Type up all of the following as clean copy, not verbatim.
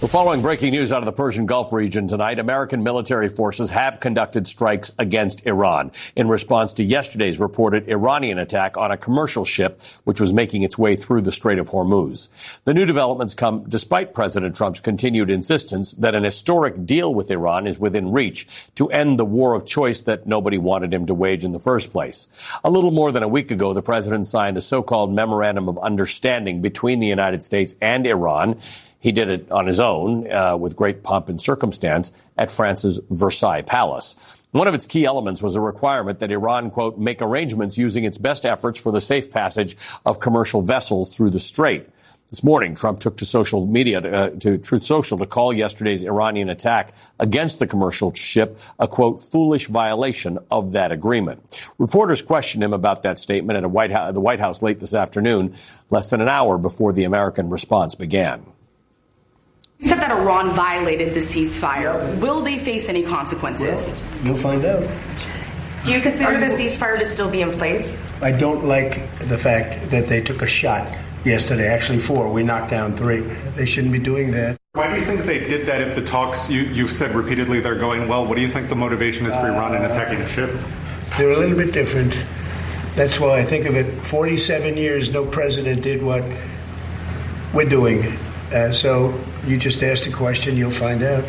We're following breaking news out of the Persian Gulf region tonight. American military forces have conducted strikes against Iran in response to yesterday's reported Iranian attack on a commercial ship which was making its way through the Strait of Hormuz. The new developments come despite President Trump's continued insistence that an historic deal with Iran is within reach to end the war of choice that nobody wanted him to wage in the first place. A little more than a week ago, the president signed a so-called memorandum of understanding between the United States and Iran. He did it on his own with great pomp and circumstance at France's Versailles Palace. One of its key elements was a requirement that Iran, quote, make arrangements using its best efforts for the safe passage of commercial vessels through the strait. This morning, Trump took to social media, to Truth Social, to call yesterday's Iranian attack against the commercial ship a, quote, foolish violation of that agreement. Reporters questioned him about that statement at the White House late this afternoon, less than an hour before the American response began. You said that Iran violated the ceasefire. Will they face any consequences? Well, you'll find out. Do you consider the ceasefire to still be in place? I don't like the fact that they took a shot yesterday, actually 4. We knocked down 3. They shouldn't be doing that. Why do you think they did that if the talks, you've said repeatedly they're going well? What do you think the motivation is for Iran in attacking a ship? They're a little bit different. That's why I think of it. 47 years, no president did what we're doing. So you just asked a question, you'll find out.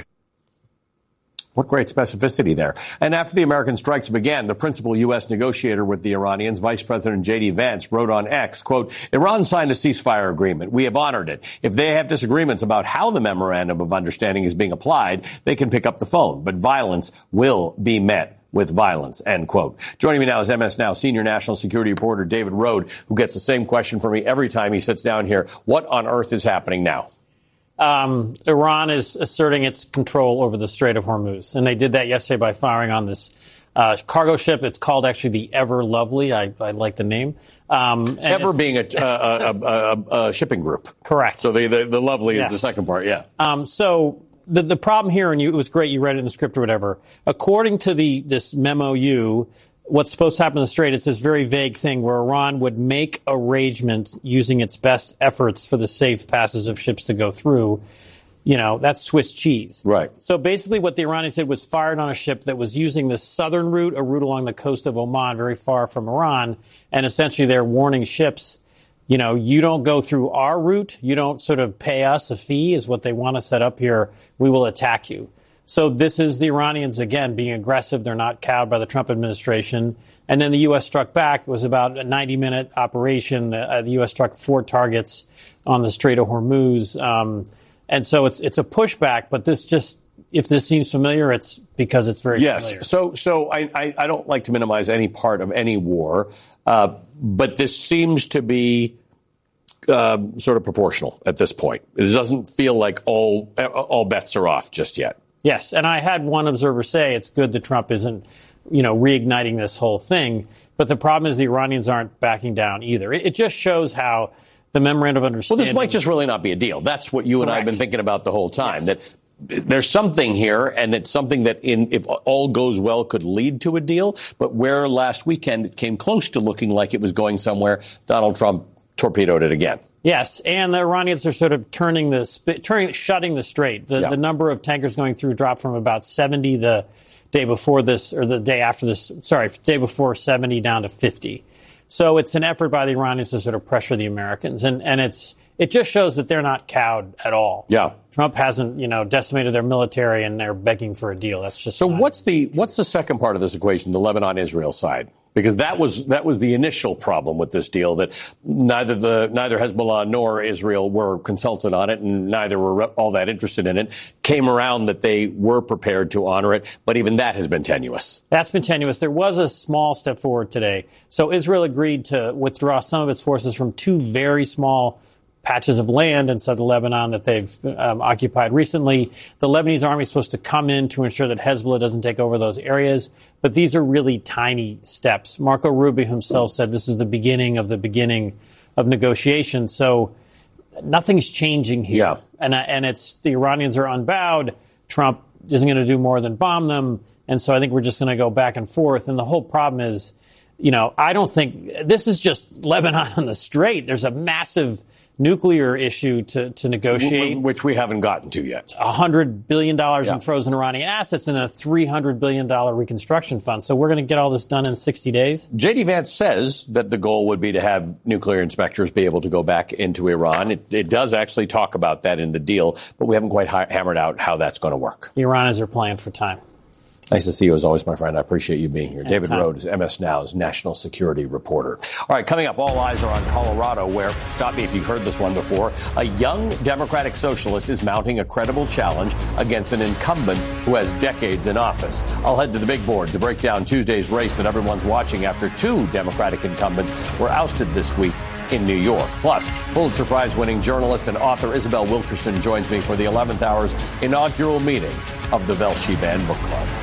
What great specificity there. And after the American strikes began, the principal U.S. negotiator with the Iranians, Vice President J.D. Vance, wrote on X, quote, Iran signed a ceasefire agreement. We have honored it. If they have disagreements about how the memorandum of understanding is being applied, they can pick up the phone. But violence will be met with violence, end quote. Joining me now is MS Now senior national security reporter David Rode, who gets the same question from me every time he sits down here. What on earth is happening now? Iran is asserting its control over the Strait of Hormuz, and they did that yesterday by firing on this cargo ship. It's called actually the Ever Lovely. I like the name. Ever being a shipping group. Correct. So the Lovely is the second part, yeah. So the problem here, and it was great you read it in the script or whatever, according to this memo, what's supposed to happen in the Strait, it's this very vague thing where Iran would make arrangements using its best efforts for the safe passes of ships to go through. You know, that's Swiss cheese. Right. So basically what the Iranians did was fired on a ship that was using the southern route, a route along the coast of Oman, very far from Iran. And essentially they're warning ships, you know, you don't go through our route. You don't sort of pay us a fee is what they want to set up here. We will attack you. So this is the Iranians, again, being aggressive. They're not cowed by the Trump administration. And then the U.S. struck back. It was about a 90-minute operation. The U.S. struck 4 targets on the Strait of Hormuz. And so it's a pushback. But this just, if this seems familiar, it's because it's very familiar. Yes. So I don't like to minimize any part of any war. But this seems to be sort of proportional at this point. It doesn't feel like all bets are off just yet. Yes, and I had one observer say it's good that Trump isn't, reigniting this whole thing. But the problem is the Iranians aren't backing down either. It just shows how the memorandum of understanding. Well, this might just really not be a deal. That's what you and I have been thinking about the whole time. Yes. That there's something here, and it's something that, if all goes well, could lead to a deal. But where last weekend it came close to looking like it was going somewhere, Donald Trump torpedoed it again. Yes, and the Iranians are sort of shutting the strait. The number of tankers going through dropped from about 70 the day before this, or the day after this, day before 70 down to 50. So it's an effort by the Iranians to sort of pressure the Americans, and it just shows that they're not cowed at all. Yeah, Trump hasn't, decimated their military, and they're begging for a deal. That's just so. What's the second part of this equation? The Lebanon-Israel side. Because that was the initial problem with this deal, that neither Hezbollah nor Israel were consulted on it, and neither were all that interested in it. Came around that they were prepared to honor it, but even that has been tenuous. That's been tenuous. There was a small step forward today. So Israel agreed to withdraw some of its forces from 2 very small patches of land inside the Lebanon that they've occupied recently. The Lebanese army is supposed to come in to ensure that Hezbollah doesn't take over those areas. But these are really tiny steps. Marco Rubio himself said this is the beginning of negotiations. So nothing's changing here. Yeah. And it's the Iranians are unbowed. Trump isn't going to do more than bomb them. And so I think we're just going to go back and forth. And the whole problem is, I don't think this is just Lebanon on the Strait. There's a massive nuclear issue to negotiate. Which we haven't gotten to yet. $100 billion in frozen Iranian assets and a $300 billion reconstruction fund. So we're going to get all this done in 60 days? J.D. Vance says that the goal would be to have nuclear inspectors be able to go back into Iran. It does actually talk about that in the deal, but we haven't quite hammered out how that's going to work. The Iranians are playing for time. Nice to see you as always, my friend. I appreciate you being here. Anytime. David Rhodes, MS Now's national security reporter. All right, coming up, all eyes are on Colorado, where, stop me if you've heard this one before, a young Democratic socialist is mounting a credible challenge against an incumbent who has decades in office. I'll head to the big board to break down Tuesday's race that everyone's watching after two Democratic incumbents were ousted this week in New York. Plus, Pulitzer Prize-winning journalist and author Isabel Wilkerson joins me for the 11th hour's inaugural meeting of the Velshi Band Book Club.